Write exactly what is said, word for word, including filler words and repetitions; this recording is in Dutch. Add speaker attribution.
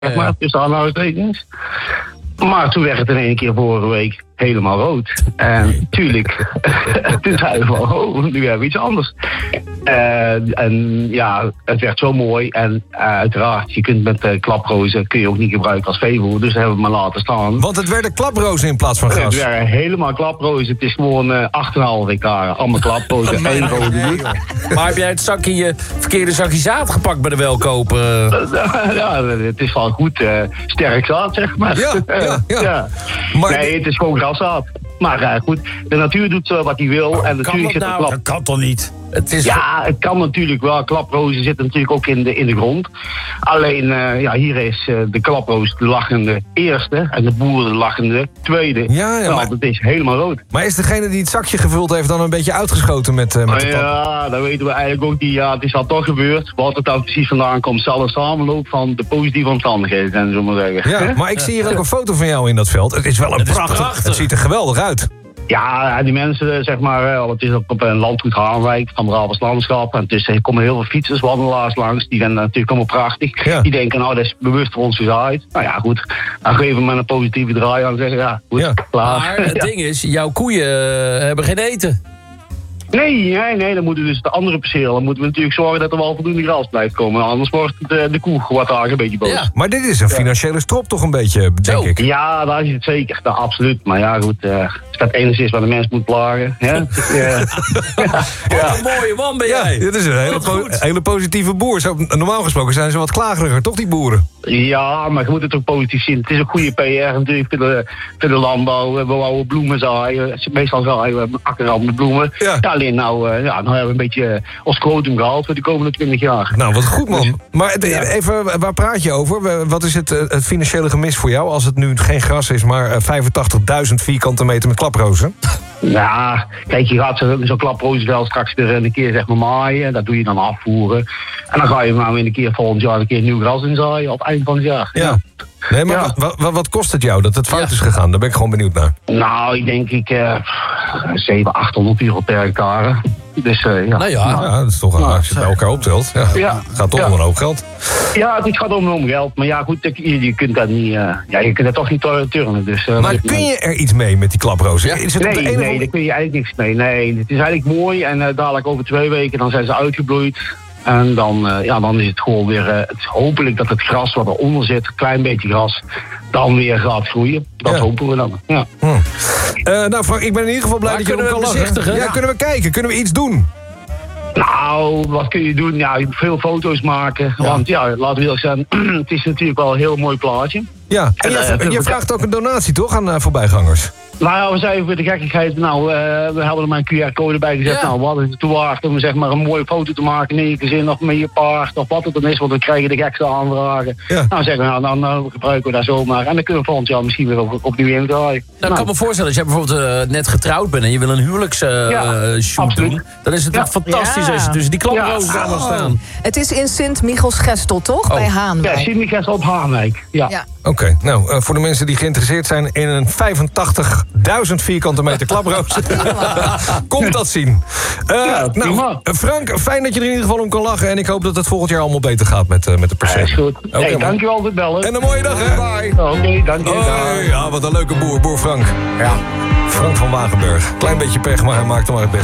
Speaker 1: zeg maar, tussen aanhalingstekens. Maar toen werd het in één keer vorige week helemaal rood. En tuurlijk, toen zeiden we van, oh, nu hebben we iets anders. Uh, en ja, het werd zo mooi. En uh, uiteraard, je kunt met uh, klaprozen kun je ook niet gebruiken als veevoer. Dus dat hebben we maar laten staan.
Speaker 2: Want het werden klaprozen in plaats van gras?
Speaker 1: Het werden helemaal klaprozen. Het is gewoon uh, acht komma vijf hectare. Allemaal klaprozen. één rode nee,
Speaker 3: maar heb jij het zakje, je verkeerde zakje zaad gepakt bij de welkoop? Uh...
Speaker 1: ja, het is wel goed uh, sterk zaad, zeg maar.
Speaker 2: Ja, ja, ja.
Speaker 1: ja. Maar nee, het is gewoon graszaad. Maar uh, goed, de natuur doet uh, wat hij wil.
Speaker 3: Oh,
Speaker 1: en natuurlijk zit
Speaker 3: nou?
Speaker 1: klap...
Speaker 3: Dat kan toch niet? Het is...
Speaker 1: Ja, het kan natuurlijk wel. Klaprozen zitten natuurlijk ook in de, in de grond. Alleen, uh, ja, hier is uh, de klaproos de lachende eerste en de boer de lachende tweede.
Speaker 2: Ja, ja,
Speaker 1: nou,
Speaker 2: maar...
Speaker 1: het is helemaal rood.
Speaker 2: Maar is degene die het zakje gevuld heeft dan een beetje uitgeschoten met, uh, met de pap?
Speaker 1: Ja, dat weten we eigenlijk ook niet. Ja, het is al toch gebeurd. Wat het dan precies vandaan komt, zal een samenloop van de positieve omstandigheden zijn, zullen we maar zeggen.
Speaker 2: Ja, maar ik zie hier ook een foto van jou in dat veld. Het is wel een prachtig, prachtig. Het ziet er geweldig uit.
Speaker 1: Ja, die mensen, zeg maar, het is op een landgoed Haanwijk van Brabants Landschap. En dus, er komen heel veel fietsers, wandelaars langs. Die vinden natuurlijk allemaal prachtig. Ja. Die denken, nou, dat is bewust voor ons gezaaid. Nou ja, goed. Dan geven we met een positieve draai aan en zeggen, ja, goed, ja. klaar.
Speaker 3: Maar het ja. ding is, jouw koeien uh, hebben geen eten.
Speaker 1: Nee, nee, nee, dan moeten we dus de andere percelen. Dan moeten we natuurlijk zorgen dat er wel voldoende gras blijft komen. Anders wordt de, de koe wat daar een beetje boos. Ja.
Speaker 2: Maar dit is een financiële strop toch een beetje, denk Zo. ik?
Speaker 1: Ja, daar is het zeker. Dat, absoluut. Maar ja, goed. Uh, als dat enigszins wat de mens moet plagen. Ja? ja.
Speaker 3: ja. ja. Een mooie man ben jij.
Speaker 2: Ja, dit is een hele, po hele positieve boer. Zo, normaal gesproken zijn ze wat klageriger, toch die boeren?
Speaker 1: Ja, maar je moet het ook positief zien. Het is een goede P R natuurlijk voor de, voor de landbouw. We wouden bloemen zaaien. Meestal zaaien we akkerrand met bloemen. Ja. Ja, alleen nou, uh, ja, nou hebben we een beetje ons quotum gehaald voor de komende twintig jaar.
Speaker 2: Nou, wat goed man. Maar ja. even, waar praat je over? Wat is het, het financiële gemis voor jou als het nu geen gras is, maar vijfentachtigduizend vierkante meter met klaprozen?
Speaker 1: Ja, kijk, je gaat zo'n zo klaprozenveld straks weer een keer zeg maar maaien. Dat doe je dan afvoeren. En dan ga je maar weer een keer volgend jaar een keer nieuw gras inzaaien op het eind van het jaar.
Speaker 2: Ja. Nee, maar ja. wat, wat, wat kost het jou dat het fout ja. is gegaan? Daar ben ik gewoon benieuwd naar.
Speaker 1: Nou, ik denk ik uh, zevenhonderd, achthonderd euro per hectare. Dus uh, ja.
Speaker 2: Nou ja, nou, ja, dat is toch een, nou, als je het bij elkaar optelt. Ja, ja. gaat toch ja. om een hoop geld.
Speaker 1: Ja, het gaat om, om geld. Maar ja, goed, je, je kunt dat niet. Uh, ja, je kunt dat toch niet turnen. Dus, uh,
Speaker 2: maar kun je er iets mee met die klaprozen? Ja. Is het
Speaker 1: nee,
Speaker 2: op de
Speaker 1: nee,
Speaker 2: nee,
Speaker 1: daar kun je eigenlijk niks mee. Nee, het is eigenlijk mooi en uh, dadelijk over twee weken dan zijn ze uitgebloeid. En dan, uh, ja, dan is het gewoon weer uh, het, hopelijk dat het gras wat eronder zit, een klein beetje gras, dan weer gaat groeien. Dat ja. hopen we dan. Ja.
Speaker 2: Hm. Uh, nou Frank, ik ben in ieder geval blij maar dat je ook kan lachen. Ja, ja, kunnen we kijken? Kunnen we iets doen?
Speaker 1: Nou, wat kun je doen? Ja, veel foto's maken. Ja. Want ja, laten we eerlijk zijn, het is natuurlijk wel een heel mooi plaatje.
Speaker 2: Ja, en je, uh, je vraagt ook een donatie toch aan uh, voorbijgangers?
Speaker 1: Nou ja, we zeiden voor de gekkigheid, nou, uh, we hebben er maar een Q R-code bij gezet. Ja. Nou, wat is het te waard om zeg maar een mooie foto te maken in je gezin of met je paard of wat het dan is, want dan krijg je de gekste aanvragen. Ja. Nou, zeggen we, nou, dan, dan gebruiken we dat zomaar en dan kunnen we volgend jaar misschien weer op, opnieuw indraaien.
Speaker 3: Nou, nou, ik kan me voorstellen, als jij bijvoorbeeld uh, net getrouwd bent en je wil een huwelijksshoot uh, ja, doen, dan is het ja. fantastisch ja. als je tussen die klaprozen ja. oh. staan.
Speaker 4: Het is in Sint-Michels-Gestel, toch? Oh. Bij Haanwijk.
Speaker 1: Ja, Sint-Michels op Haanwijk, ja. ja.
Speaker 2: Oké, okay, nou, uh, voor de mensen die geïnteresseerd zijn in een vijfentachtigduizend vierkante meter klaproos, komt dat zien. Uh, ja, nou, Frank, fijn dat je er in ieder geval om kan lachen en ik hoop dat het volgend jaar allemaal beter gaat met, uh, met de perceel.
Speaker 1: Ja, is goed. Okay, hey, dankjewel voor het bellen.
Speaker 2: En een mooie dag, hè?
Speaker 1: Bye. Oké, okay, dank je.
Speaker 2: Oh, ja, wat een leuke boer, boer Frank.
Speaker 1: Ja.
Speaker 2: Frank van Wagenberg. Klein beetje pech, maar hij maakt er maar het beste.